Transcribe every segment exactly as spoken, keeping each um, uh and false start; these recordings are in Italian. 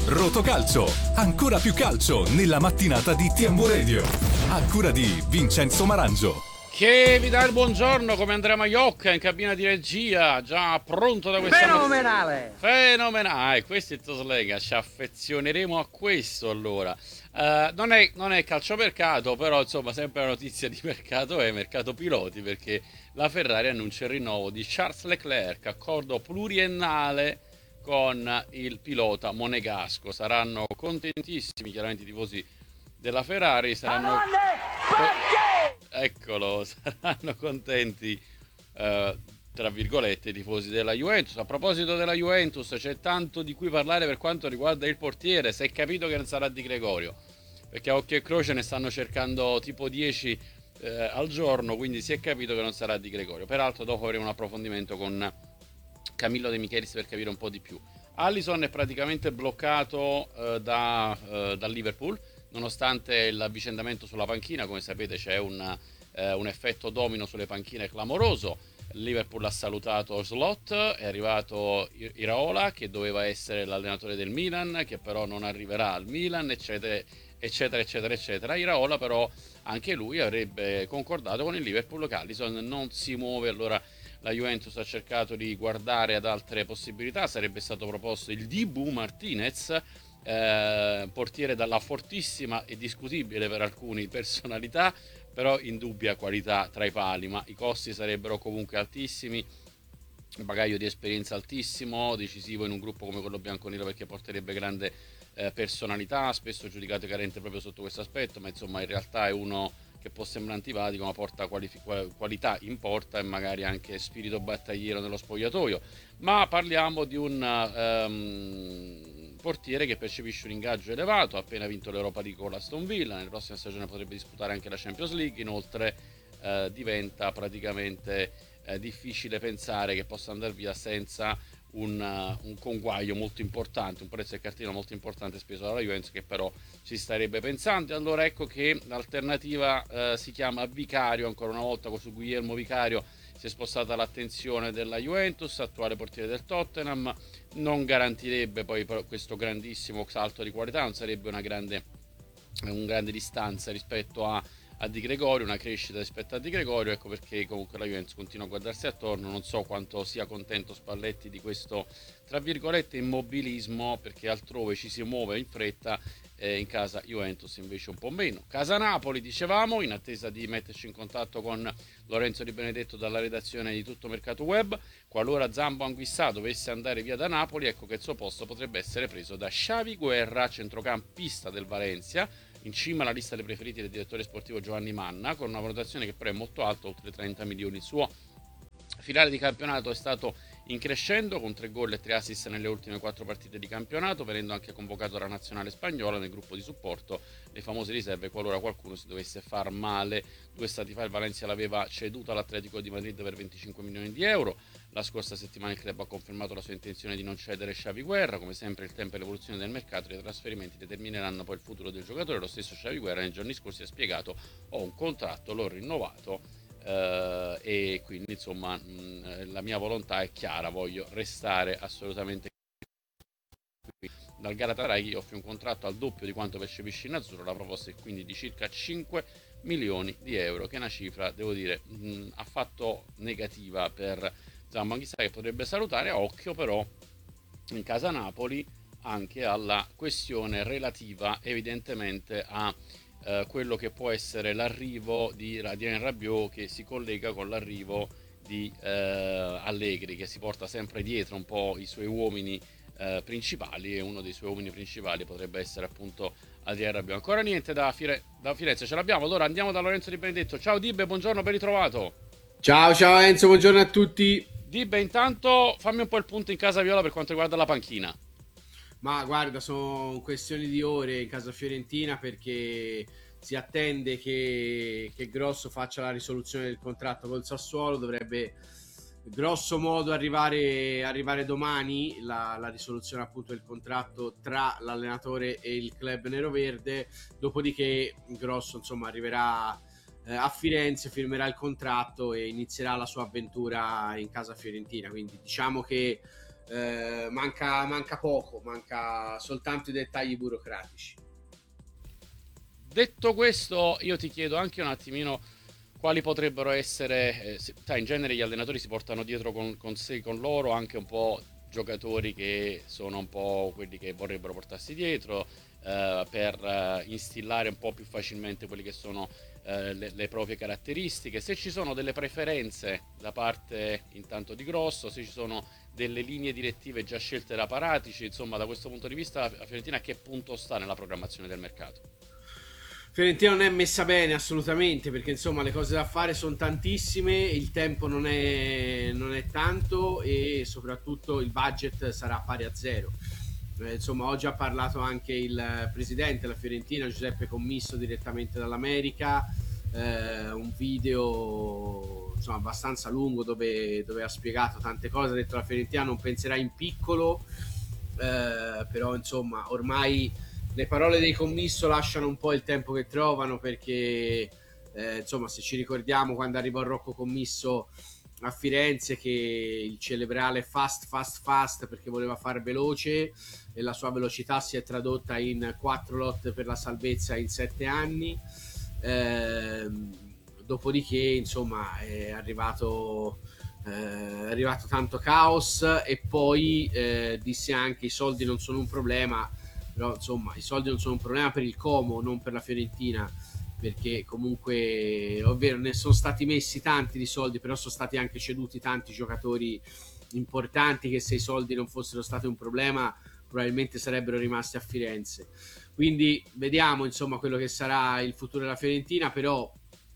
Rotocalcio, ancora più calcio nella mattinata di T M Radio. A cura di Vincenzo Marangio. Che vi dà il buongiorno come Andrea Maiocca in cabina di regia, già pronto da questa fenomenale mat- fenomenale, questo è il Toslega, ci affezioneremo a questo allora. Uh, non, è, non è calciomercato, però insomma sempre la notizia di mercato è mercato piloti, perché la Ferrari annuncia il rinnovo di Charles Leclerc, accordo pluriennale con il pilota monegasco. Saranno contentissimi chiaramente i tifosi della Ferrari, saranno eccolo, saranno contenti eh, tra virgolette i tifosi della Juventus. A proposito della Juventus, c'è tanto di cui parlare per quanto riguarda il portiere. Si è capito che non sarà Di Gregorio, perché a occhio e croce ne stanno cercando tipo dieci eh, al giorno, quindi si è capito che non sarà Di Gregorio. Peraltro dopo avremo un approfondimento con Camillo De Michelis per capire un po' di più. Alisson è praticamente bloccato eh, da, eh, dal Liverpool, nonostante l'avvicendamento sulla panchina. Come sapete c'è un, eh, un effetto domino sulle panchine clamoroso. Il Liverpool ha salutato Slot, è arrivato Iraola che doveva essere l'allenatore del Milan, che però non arriverà al Milan, eccetera eccetera eccetera eccetera. Iraola però anche lui avrebbe concordato con il Liverpool che Alisson non si muove. Allora la Juventus ha cercato di guardare ad altre possibilità. Sarebbe stato proposto il Dibu Martinez, eh, portiere dalla fortissima e discutibile per alcuni personalità, però indubbia qualità tra i pali, ma i costi sarebbero comunque altissimi. Un bagaglio di esperienza altissimo, decisivo in un gruppo come quello bianconero, perché porterebbe grande eh, personalità, spesso giudicato carente proprio sotto questo aspetto, ma insomma in realtà è uno che può sembrare antipatico, ma porta qualific- qualità in porta e magari anche spirito battagliero nello spogliatoio. Ma parliamo di un um, portiere che percepisce un ingaggio elevato, ha appena vinto l'Europa League con l'Aston Villa, nella prossima stagione potrebbe disputare anche la Champions League. Inoltre eh, diventa praticamente eh, difficile pensare che possa andare via senza Un, uh, un conguaglio molto importante, un prezzo del cartino molto importante speso dalla Juventus, che però ci starebbe pensando. Allora ecco che l'alternativa uh, si chiama Vicario, ancora una volta su Guillermo Vicario si è spostata l'attenzione della Juventus, attuale portiere del Tottenham. Non garantirebbe poi questo grandissimo salto di qualità, non sarebbe una grande, una grande distanza rispetto a a Di Gregorio, una crescita rispetto a Di Gregorio. Ecco perché comunque la Juventus continua a guardarsi attorno. Non so quanto sia contento Spalletti di questo tra virgolette immobilismo, perché altrove ci si muove in fretta, eh, in casa Juventus invece un po' meno. Casa Napoli, dicevamo, in attesa di metterci in contatto con Lorenzo Di Benedetto dalla redazione di Tutto Mercato Web. Qualora Zambo Anguissà dovesse andare via da Napoli, ecco che il suo posto potrebbe essere preso da Xavi Guerra, centrocampista del Valencia, in cima alla lista dei preferiti del direttore sportivo Giovanni Manna, con una valutazione che però è molto alta, oltre trenta milioni. Il suo finale di campionato è stato in crescendo, con tre gol e tre assist nelle ultime quattro partite di campionato, venendo anche convocato dalla nazionale spagnola nel gruppo di supporto, le famose riserve, qualora qualcuno si dovesse far male. Due stati fa il Valencia l'aveva ceduto all'Atletico di Madrid per venticinque milioni di euro. La scorsa settimana il club ha confermato la sua intenzione di non cedere Xavi Guerra. Come sempre il tempo e l'evoluzione del mercato dei trasferimenti determineranno poi il futuro del giocatore. Lo stesso Xavi Guerra nei giorni scorsi ha spiegato: ho un contratto, l'ho rinnovato, eh, e quindi insomma mh, la mia volontà è chiara, voglio restare assolutamente qui. Dal Galatasaray gli offre un contratto al doppio di quanto percepisce in azzurro. La proposta è quindi di circa cinque milioni di euro, che è una cifra, devo dire, mh, affatto negativa per Zambo Anguissà, che potrebbe salutare. A occhio però in casa Napoli anche alla questione relativa evidentemente a eh, quello che può essere l'arrivo di Adrien Rabiot, che si collega con l'arrivo di eh, Allegri, che si porta sempre dietro un po' i suoi uomini eh, principali, e uno dei suoi uomini principali potrebbe essere appunto Adrien Rabiot. Ancora niente da, Fire- da Firenze, ce l'abbiamo. Allora andiamo da Lorenzo Di Benedetto. Ciao Dibbe, buongiorno, ben ritrovato. Ciao ciao Enzo, buongiorno a tutti. Dibbe, intanto fammi un po' il punto in casa Viola per quanto riguarda la panchina. Ma guarda, sono questioni di ore in casa fiorentina, perché si attende che, che Grosso faccia la risoluzione del contratto col Sassuolo. Dovrebbe grosso modo arrivare, arrivare domani la, la risoluzione appunto del contratto tra l'allenatore e il club neroverde. Dopodiché Grosso insomma arriverà eh, a Firenze, firmerà il contratto e inizierà la sua avventura in casa fiorentina. Quindi diciamo che eh, manca, manca poco, manca soltanto i dettagli burocratici. Detto questo, io ti chiedo anche un attimino quali potrebbero essere, eh, se, sai, in genere gli allenatori si portano dietro con, con sé, con loro, anche un po' giocatori che sono un po' quelli che vorrebbero portarsi dietro, eh, per eh, instillare un po' più facilmente quelle che sono eh, le, le proprie caratteristiche. Se ci sono delle preferenze da parte intanto di Grosso, se ci sono delle linee direttive già scelte da Paratici, insomma, da questo punto di vista la Fiorentina a che punto sta nella programmazione del mercato? Fiorentina non è messa bene assolutamente, perché insomma le cose da fare sono tantissime, il tempo non è, non è tanto e soprattutto il budget sarà pari a zero. Eh, insomma, oggi ha parlato anche il presidente della Fiorentina, Giuseppe Commisso, direttamente dall'America, eh, un video insomma abbastanza lungo dove, dove ha spiegato tante cose, ha detto la Fiorentina non penserà in piccolo, eh, però insomma ormai le parole dei Commisso lasciano un po' il tempo che trovano, perché eh, insomma, se ci ricordiamo quando arrivò Rocco Commisso a Firenze, che il cerebrale fast fast fast perché voleva fare veloce, e la sua velocità si è tradotta in quattro lotte per la salvezza in sette anni. Eh, dopodiché insomma è arrivato eh, è arrivato tanto caos, e poi eh, disse anche i soldi non sono un problema, però insomma i soldi non sono un problema per il Como, non per la Fiorentina, perché comunque ovvero ne sono stati messi tanti di soldi, però sono stati anche ceduti tanti giocatori importanti che se i soldi non fossero stati un problema probabilmente sarebbero rimasti a Firenze. Quindi vediamo insomma quello che sarà il futuro della Fiorentina, però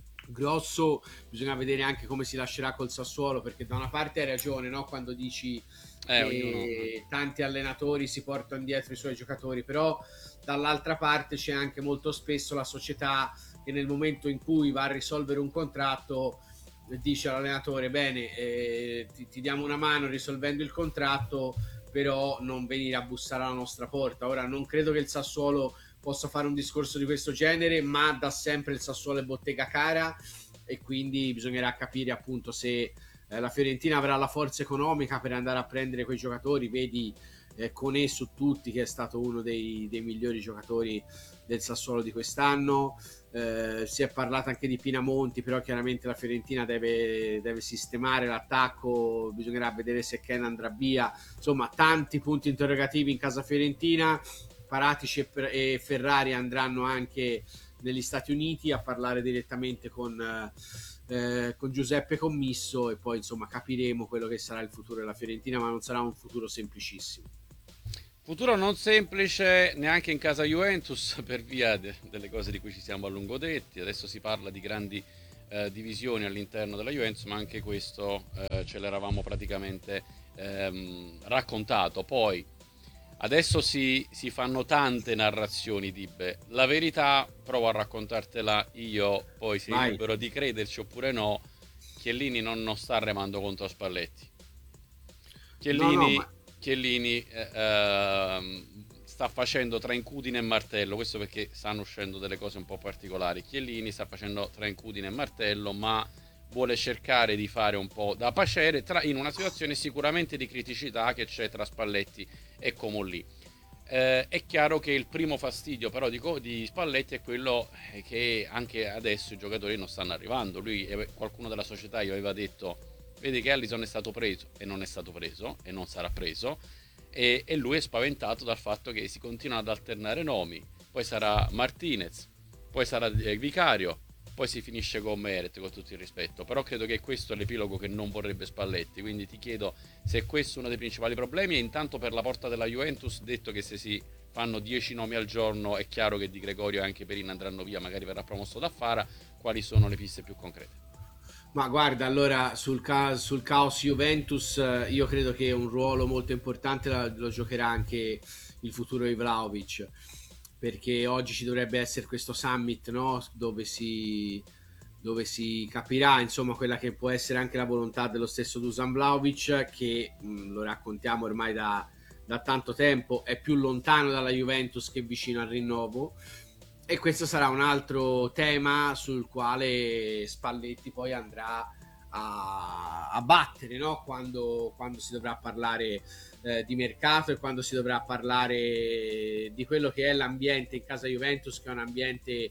Grosso bisogna vedere anche come si lascerà col Sassuolo, perché da una parte hai ragione, no? Quando dici Eh, che ognuno... tanti allenatori si portano dietro i suoi giocatori, però dall'altra parte c'è anche molto spesso la società che nel momento in cui va a risolvere un contratto dice all'allenatore bene, eh, ti, ti diamo una mano risolvendo il contratto, però non venire a bussare alla nostra porta. Ora non credo che il Sassuolo possa fare un discorso di questo genere, ma da sempre il Sassuolo è bottega cara, e quindi bisognerà capire appunto se eh, la Fiorentina avrà la forza economica per andare a prendere quei giocatori. Vedi eh, Koné su tutti, che è stato uno dei, dei migliori giocatori del Sassuolo di quest'anno. Eh, si è parlato anche di Pinamonti, però chiaramente la Fiorentina deve, deve sistemare l'attacco, bisognerà vedere se Ken andrà via, insomma tanti punti interrogativi in casa fiorentina. Paratici e, e Ferrari andranno anche negli Stati Uniti a parlare direttamente con, eh, con Giuseppe Commisso, e poi insomma capiremo quello che sarà il futuro della Fiorentina, ma non sarà un futuro semplicissimo. Futuro non semplice neanche in casa Juventus per via de- delle cose di cui ci siamo a lungo detti. Adesso si parla di grandi eh, divisioni all'interno della Juventus, ma anche questo eh, ce l'eravamo praticamente ehm, raccontato. Poi adesso si, si fanno tante narrazioni, Dibe. La verità provo a raccontartela io, poi sei Vai. libero di crederci oppure no. Chiellini non, non sta remando contro Spalletti. Chiellini... No, no, ma... Chiellini eh, ehm, sta facendo tra incudine e martello, questo perché stanno uscendo delle cose un po' particolari. Chiellini sta facendo tra incudine e martello, ma vuole cercare di fare un po' da paciere tra, in una situazione sicuramente di criticità che c'è tra Spalletti e Comolli. Eh, è chiaro che il primo fastidio però di, di Spalletti è quello che anche adesso i giocatori non stanno arrivando. Lui, qualcuno della società gli aveva detto: vedi che Alisson è stato preso, e non è stato preso e non sarà preso, e, e lui è spaventato dal fatto che si continuano ad alternare nomi. Poi sarà Martinez, poi sarà eh, Vicario, poi si finisce con Meret, con tutto il rispetto. Però credo che questo è l'epilogo che non vorrebbe Spalletti, quindi ti chiedo se questo è uno dei principali problemi. E intanto per la porta della Juventus, detto che se si fanno dieci nomi al giorno è chiaro che Di Gregorio e anche Perin andranno via, magari verrà promosso da Fara, quali sono le piste più concrete? Ma guarda, allora sul, ca- sul caos Juventus eh, io credo che un ruolo molto importante la- lo giocherà anche il futuro di Vlahovic, perché oggi ci dovrebbe essere questo summit, no? Dove si, dove si capirà insomma quella che può essere anche la volontà dello stesso Dusan Vlahovic, che mh, lo raccontiamo ormai da, da tanto tempo, è più lontano dalla Juventus che vicino al rinnovo. E questo sarà un altro tema sul quale Spalletti poi andrà a, a battere, no? quando, quando si dovrà parlare eh, di mercato e quando si dovrà parlare di quello che è l'ambiente in casa Juventus, che è un ambiente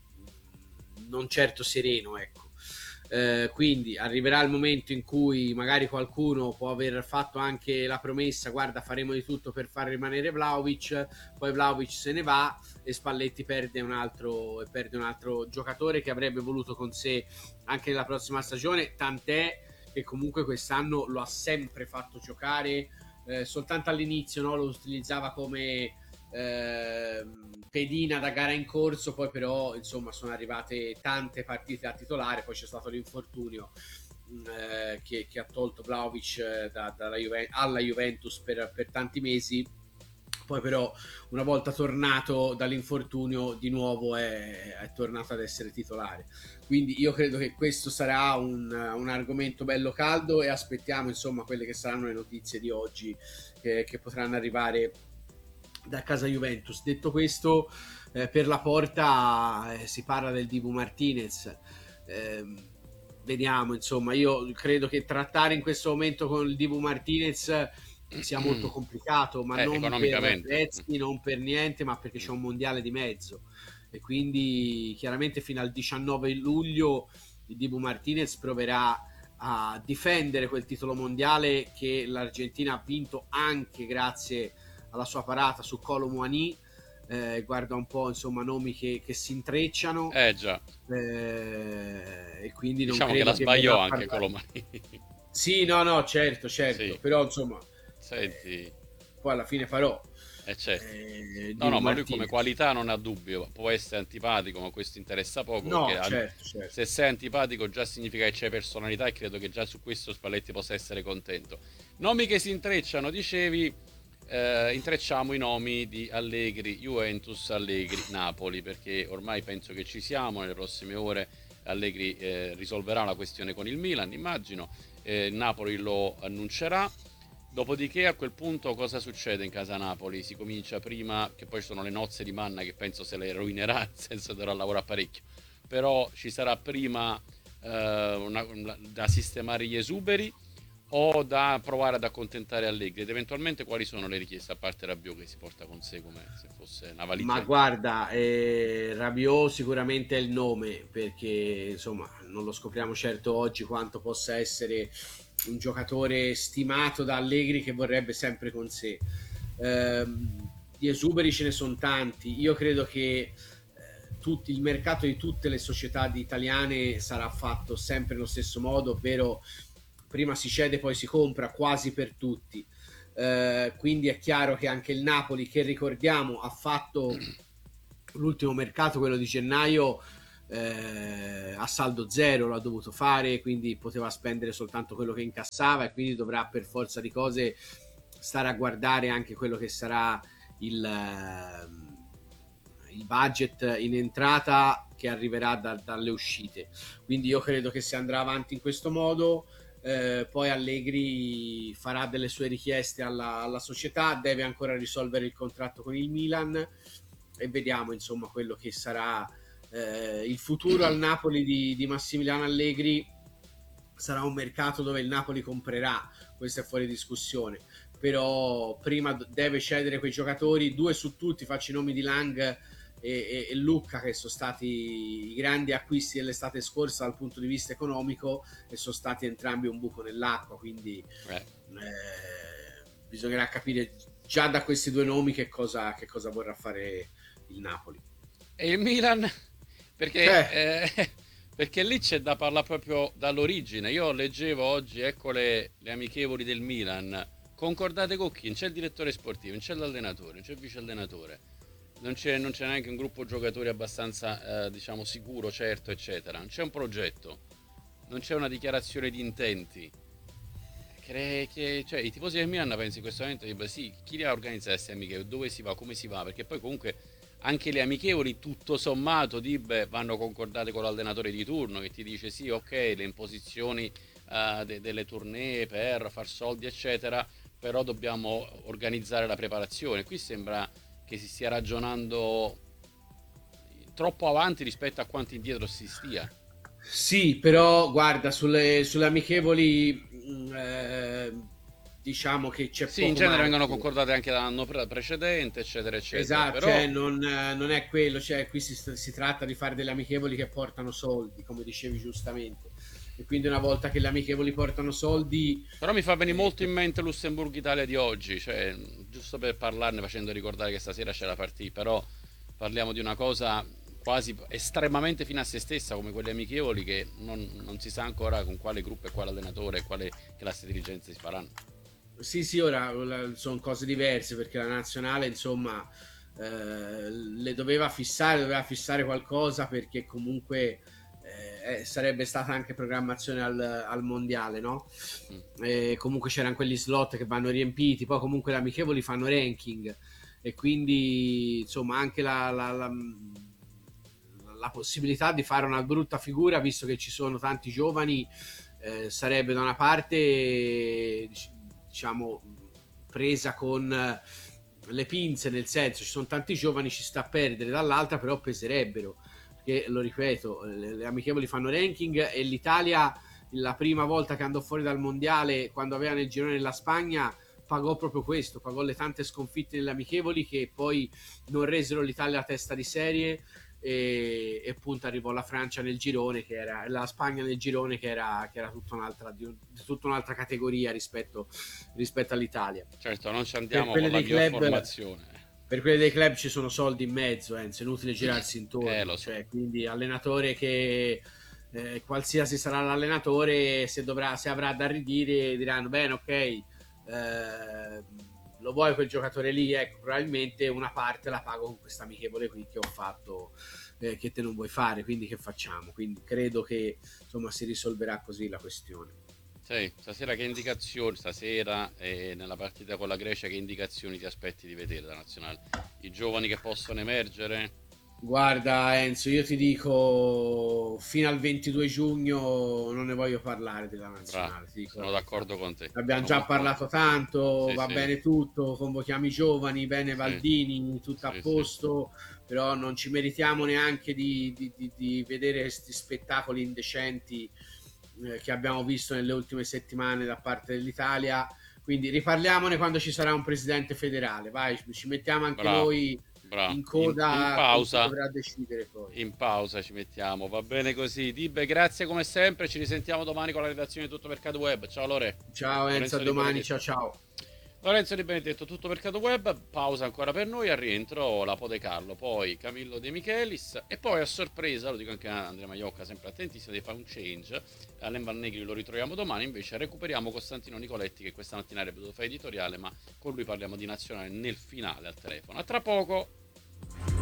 non certo sereno, ecco. Eh, quindi arriverà il momento in cui magari qualcuno può aver fatto anche la promessa: guarda, faremo di tutto per far rimanere Vlahovic, poi Vlahovic se ne va e Spalletti perde un altro, perde un altro giocatore che avrebbe voluto con sé anche nella prossima stagione, tant'è che comunque quest'anno lo ha sempre fatto giocare, eh, soltanto all'inizio, no? Lo utilizzava come eh, pedina da gara in corso, poi però insomma sono arrivate tante partite a titolare, poi c'è stato l'infortunio eh, che, che ha tolto Vlahovic da, dalla Juve, alla Juventus per, per tanti mesi. Poi però una volta tornato dall'infortunio di nuovo è, è tornato ad essere titolare, quindi io credo che questo sarà un, un argomento bello caldo, e aspettiamo insomma quelle che saranno le notizie di oggi che, che potranno arrivare da casa Juventus. Detto questo, eh, per la porta eh, si parla del Dibu Martinez, eh, vediamo insomma, io credo che trattare in questo momento con il Dibu Martinez sia molto complicato, ma eh, non per economicamente. prezzi, non per niente, ma perché c'è un mondiale di mezzo, e quindi chiaramente fino al diciannove luglio il Dibu Martinez proverà a difendere quel titolo mondiale che l'Argentina ha vinto anche grazie alla sua parata su Kolo Muani. Eh, guarda un po' insomma nomi che, che si intrecciano, Eh già, eh, e quindi non diciamo che credo la che sbagliò verrà anche parlato. Colomani. Sì, no, no, certo, certo, Sì, però insomma, senti, eh, poi alla fine farò eh certo. eh, No, Dibu no, ma lui come Martinez. qualità non ha dubbio, può essere antipatico, ma questo interessa poco perché No, al- certo, certo. se sei antipatico già significa che c'è personalità, e credo che già su questo Spalletti possa essere contento. Nomi che si intrecciano, dicevi, eh, intrecciamo i nomi di Allegri, Juventus, Allegri, Napoli, perché ormai penso che ci siamo, nelle prossime ore Allegri eh, risolverà la questione con il Milan, immagino, eh, Napoli lo annuncerà. Dopodiché a quel punto cosa succede in casa Napoli? Si comincia prima, che poi ci sono le nozze di Manna che penso se le rovinerà, nel senso dovrà lavorare parecchio, però ci sarà prima eh, una- una- da sistemare gli esuberi o da provare ad accontentare Allegri, ed eventualmente quali sono le richieste, a parte Rabiot che si porta con sé come se fosse una Ma valigia. guarda, eh, Rabiot sicuramente è il nome, perché insomma non lo scopriamo certo oggi quanto possa essere un giocatore stimato da Allegri, che vorrebbe sempre con sé. Ehm, di esuberi ce ne sono tanti. Io credo che eh, tutti, il mercato di tutte le società di italiane sarà fatto sempre nello stesso modo, ovvero prima si cede poi si compra, quasi per tutti. Eh, quindi è chiaro che anche il Napoli, che ricordiamo ha fatto l'ultimo mercato, quello di gennaio, eh, a saldo zero l'ha dovuto fare, quindi poteva spendere soltanto quello che incassava, e quindi dovrà per forza di cose stare a guardare anche quello che sarà il, eh, il budget in entrata che arriverà da, dalle uscite. Quindi io credo che si andrà avanti in questo modo. Eh, poi Allegri farà delle sue richieste alla, alla società, deve ancora risolvere il contratto con il Milan, e vediamo insomma quello che sarà eh, il futuro al Napoli di, di Massimiliano Allegri. Sarà un mercato dove il Napoli comprerà, questo è fuori discussione, però prima deve cedere quei giocatori, due su tutti, faccio i nomi di Lang e, e, e Lucca, che sono stati i grandi acquisti dell'estate scorsa dal punto di vista economico, e sono stati entrambi un buco nell'acqua, quindi Eh. eh, bisognerà capire già da questi due nomi che cosa, che cosa vorrà fare il Napoli. E il Milan? Perché, Eh. eh, perché lì c'è da parlare proprio dall'origine. Io leggevo oggi, ecco le, le amichevoli del Milan, concordate con chi? Non c'è il direttore sportivo, non c'è l'allenatore, non c'è il vice allenatore, non c'è, non c'è neanche un gruppo giocatori abbastanza eh, diciamo sicuro, certo, eccetera. Non c'è un progetto, non c'è una dichiarazione di intenti. Che, che- cioè, i tifosi del Milan penso in questo momento dicono, sì, chi li ha organizzate queste amichevoli, dove si va, come si va, perché poi comunque anche le amichevoli tutto sommato Dib, vanno concordate con l'allenatore di turno, che ti dice sì, ok, le imposizioni eh, de- delle tournée per far soldi eccetera, però dobbiamo organizzare la preparazione. Qui sembra che si stia ragionando troppo avanti rispetto a quanto indietro si stia. Sì, però guarda, sulle, sulle amichevoli mh, eh, diciamo che c'è Sì, in poco genere vengono margine. concordate anche dall'anno pre- precedente, eccetera, eccetera. Esatto, Però cioè non, eh, non è quello, cioè qui si, sta- si tratta di fare delle amichevoli che portano soldi, come dicevi giustamente. E quindi una volta che le amichevoli portano soldi, Però mi fa venire eh, molto in mente Lussemburgo-Italia di oggi, cioè, giusto per parlarne, facendo ricordare che stasera c'è la partita, però parliamo di una cosa quasi estremamente fine a se stessa, come quelle amichevoli, che non, non si sa ancora con quale gruppo e quale allenatore e quale classe dirigente si faranno. sì, sì, ora sono cose diverse perché la nazionale, insomma, eh, le doveva fissare, doveva fissare qualcosa perché comunque eh, sarebbe stata anche programmazione al, al mondiale, no? Mm. Eh, comunque c'erano quegli slot che vanno riempiti, poi comunque le amichevoli fanno ranking e quindi insomma anche la, la, la, la possibilità di fare una brutta figura, visto che ci sono tanti giovani, eh, sarebbe da una parte diciamo presa con le pinze, nel senso ci sono tanti giovani, ci sta a perdere, dall'altra però peserebbero, perché lo ripeto, le, le amichevoli fanno ranking e l'Italia la prima volta che andò fuori dal mondiale, quando aveva nel girone la Spagna, pagò proprio questo, pagò le tante sconfitte nelle amichevoli che poi non resero l'Italia a testa di serie e, e appunto arrivò la Francia nel girone, che era la Spagna nel girone, che era, che era tutta, un'altra, di, tutta un'altra categoria rispetto, rispetto all'Italia. Certo, non ci Per andiamo quelle con la dei miglior club, formazione. per quelli dei club ci sono soldi in mezzo, eh, è inutile girarsi Eh, intorno, lo so. cioè, quindi allenatore che eh, qualsiasi sarà l'allenatore, se, dovrà, se avrà da ridire diranno bene, ok, eh, lo vuoi quel giocatore lì, ecco, probabilmente una parte la pago con questa amichevole qui che ho fatto, eh, che te non vuoi fare, quindi che facciamo? Quindi credo che insomma si risolverà così la questione. Sì, stasera che indicazioni, stasera eh, nella partita con la Grecia, che indicazioni ti aspetti di vedere da nazionale? I giovani che possono emergere? Guarda Enzo, io ti dico fino al ventidue giugno non ne voglio parlare della Bra, nazionale, ti dico la sono verità. d'accordo con te, Abbiamo sono già molto... parlato tanto, Sì, va sì, bene tutto, convochiamo i giovani, bene sì, Valdini, tutto a sì, sì. posto, però non ci meritiamo neanche di, di- di- di vedere questi spettacoli indecenti eh, che abbiamo visto nelle ultime settimane da parte dell'Italia. Quindi riparliamone quando ci sarà un presidente federale, vai, ci mettiamo anche Bravo, noi bravo. in In, in coda con chi pausa, dovrà decidere poi. in pausa ci mettiamo, va bene così. Dibe, grazie come sempre, ci risentiamo domani con la redazione di Tutto per Cado Web. Ciao Lore. Ciao Enzo, a Lorenzo Di domani, ciao Benedetto. ciao. Lorenzo Di Benedetto, Tutto per Cado Web, pausa ancora per noi, al rientro la Pode Carlo, poi Camillo De Michelis e poi a sorpresa, lo dico anche a Andrea Maiocca, sempre attentissimo, deve fare un change, Allen Negri lo ritroviamo domani, invece recuperiamo Costantino Nicoletti che questa mattina avrebbe dovuto fare editoriale, ma con lui parliamo di nazionale nel finale al telefono. A tra poco!